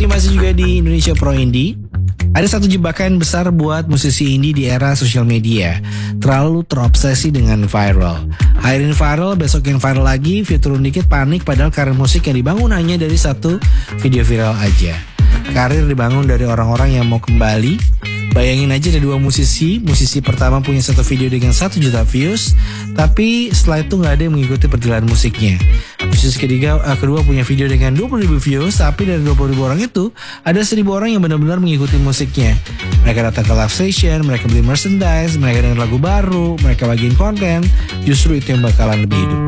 masih juga di Indonesia Pro Indie. Ada satu jebakan besar buat musisi indie di era sosial media. Terlalu terobsesi dengan viral. Hariin viral, besok yang viral lagi, view turun dikit panik padahal karir musik yang dibangun hanya dari satu video viral aja. Karir dibangun dari orang-orang yang mau kembali. Bayangin aja ada dua musisi pertama punya satu video dengan 1 juta views, tapi setelah itu gak ada yang mengikuti perjalanan musiknya. Musisi kedua punya video dengan 20.000 views, tapi dari 20.000 orang itu ada 1.000 orang yang benar-benar mengikuti musiknya. Mereka datang ke live session, mereka beli merchandise, mereka dengar lagu baru, mereka bagiin konten. Justru itu yang bakalan lebih hidup.